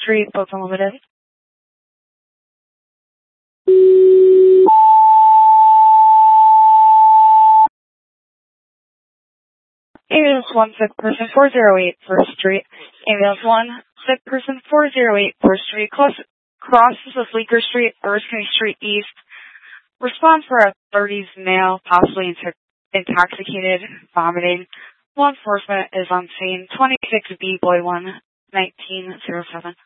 Street, Boats Unlimited. Ambulance 1, sick person 408 First Street. Ambulance 1, sick person 408 First Street. Crosses of Leaker Street, Erskine Street East. Response for a 30s male, possibly intoxicated, vomiting. Law enforcement is on scene. 26B Boy 1, 1907.